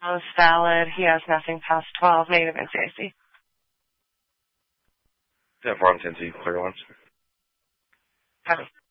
Most valid. He has nothing past 12. Negative NCIC. Yeah, 4 on 10, clear once. Copy.